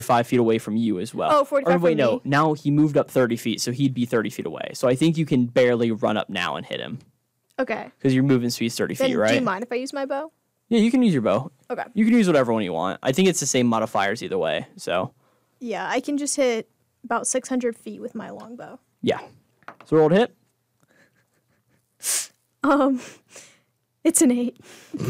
5 feet away from you as well. Oh, 45 or wait, from no. me. Now he moved up 30 feet, so he'd be 30 feet away. So I think you can barely run up now and hit him. Okay. Because your movement speed's 30 Then feet, right? do you mind if I use my bow? Yeah, you can use your bow. Okay. You can use whatever one you want. I think it's the same modifiers either way. So, Yeah, I can just hit about 600 feet with my longbow. yeah. So roll to hit. It's an 8.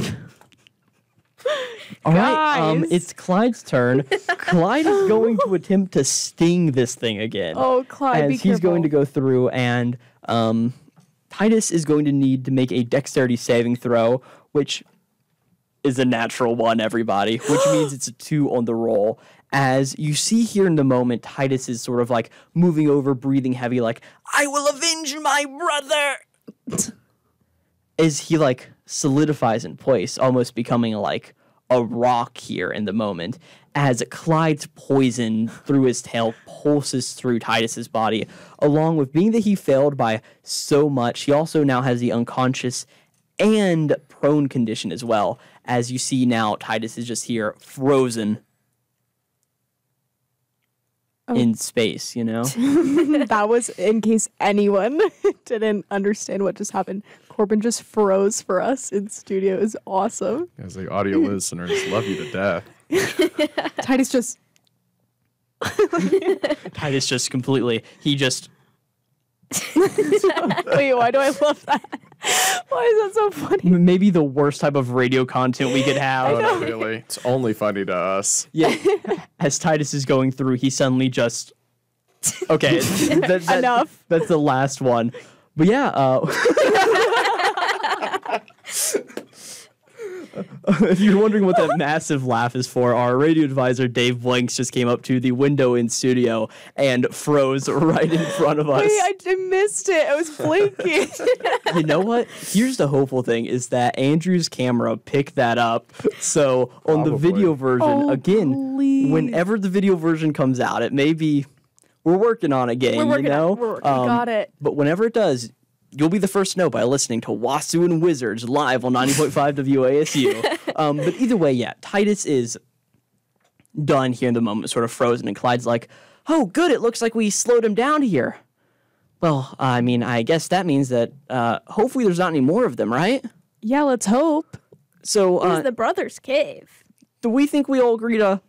All right, Guys. it's Clyde's turn. Clyde is going to attempt to sting this thing again. Oh, Clyde, be as he's going to careful. go through, and Titus is going to need to make a dexterity saving throw, which is a natural 1, everybody, which means it's a 2 on the roll. As you see here in the moment, Titus is sort of like moving over, breathing heavy, like, I will avenge my brother! As he like solidifies in place, almost becoming like a rock here in the moment, as Clyde's poison through his tail pulses through Titus's body, along with being that he failed by so much, he also now has the unconscious and prone condition as well. As you see now, Titus is just here, frozen in space, you know? That was in case anyone didn't understand what just happened. Corbin just froze for us in studio. It was awesome. As the audio listeners love you to death. Titus just Titus just completely, he just, wait, why do I love that? Why is that so funny? maybe the worst type of radio content we could have. Oh, no, really? It's only funny to us. Yeah, as Titus is going through, he suddenly just. Okay, Enough. That's the last one. But yeah, if you're wondering what that massive laugh is for, our radio advisor Dave Blanks just came up to the window in studio and froze right in front of us. Wait, I missed it. I was blinking. You know what? Here's the hopeful thing is that Andrew's camera picked that up. So on the Probably. video version, Oh, again, please. whenever the video version comes out, it may be we're working on a game, We're working you on know? it. We're working. Got it. But whenever it does, you'll be the first to know by listening to Wasu and Wizards live on 90.5 WASU. But either way, yeah, Titus is done here in the moment, sort of frozen, and Clyde's like, oh, good, it looks like we slowed him down here. Well, I mean, I guess that means that hopefully there's not any more of them, right? Yeah, let's hope. So This is the Brothers' Cave. do we think we all agree to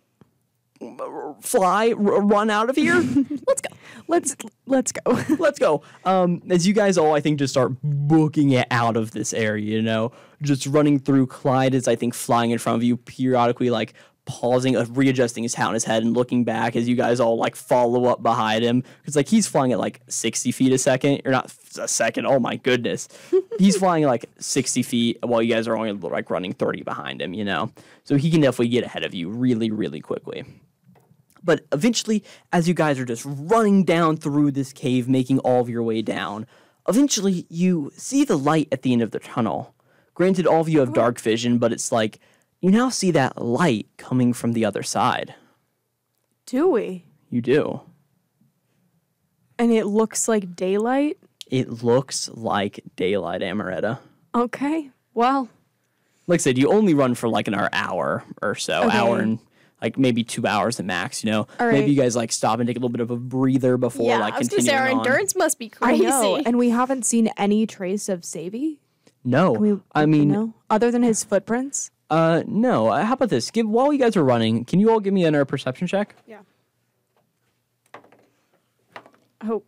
run out of here? Let's go. Let's go. Let's go. As you guys all, I think, just start booking it out of this area, you know, just running through. Clyde is, I think, flying in front of you, periodically, like, pausing, readjusting his hat on his head and looking back as you guys all, like, follow up behind him. Because, like, he's flying at, like, 60 feet a second. Or not a second. Oh, my goodness. He's flying, like, 60 feet while you guys are only, like, running 30 behind him, you know. So he can definitely get ahead of you really, really quickly. But eventually, as you guys are just running down through this cave, making all of your way down, eventually you see the light at the end of the tunnel. Granted, all of you have dark vision, but it's like you now see that light coming from the other side. Do we? You do. And it looks like daylight? It looks like daylight, Amaretta. Okay. Well, Like I said, you only run for like an hour or so, Okay. hour and like maybe 2 hours at max, you know? All right. Maybe you guys like stop and take a little bit of a breather before Yeah, like I was gonna say continuing our on. endurance must be I crazy. know. And we haven't seen any trace of Savy. No, I mean, no? Other than his footprints? No. How about this? While you guys are running, can you all give me a perception check? Yeah. Oh,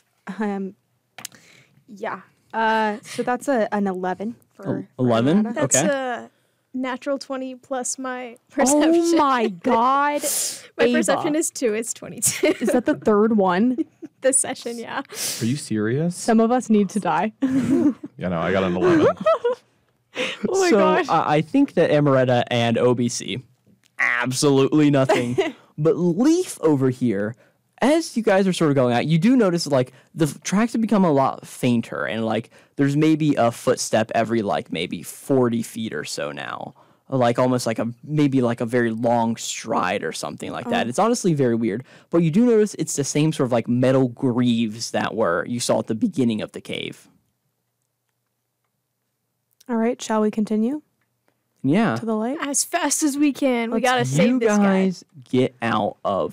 yeah. So that's an 11 for 11? Renata. That's Okay. a natural 20 plus my perception. Oh my god. My Ava. perception is 2. It's 22. Is that the third one? this session, yeah. Are you serious? Some of us need to die. Yeah, no, I got an 11. Oh my so gosh. I think that Amaretta and OBC, absolutely nothing. But Leaf over here, as you guys are sort of going out, you do notice like the tracks have become a lot fainter, and like there's maybe a footstep every like maybe 40 feet or so now. Like almost like maybe like a very long stride or something like that. It's honestly very weird. But you do notice it's the same sort of like metal greaves that you saw at the beginning of the cave. All right, shall we continue? Yeah. to the light. As fast as we can. We gotta You save this guy. guys get out of